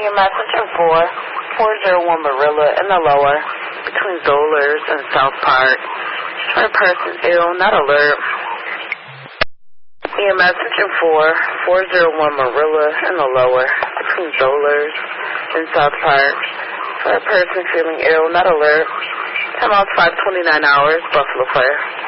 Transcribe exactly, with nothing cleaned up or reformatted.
Your messenger four, four zero one Marilla in the lower, between Zolers and South Park. Current person ill, not alert. Your messenger four, four zero one Marilla in the lower, between Zolers and South Park. Current person feeling ill, not alert. Time out five twenty-nine hours, Buffalo Fire.